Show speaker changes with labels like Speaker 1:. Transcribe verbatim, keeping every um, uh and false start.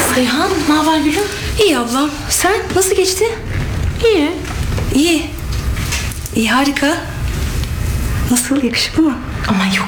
Speaker 1: Reyhan, ne haber gülüm?
Speaker 2: İyi ablam. Sen nasıl geçti?
Speaker 1: İyi.
Speaker 2: İyi. İyi, harika. Nasıl, yakışıklı mı?
Speaker 1: Aman yok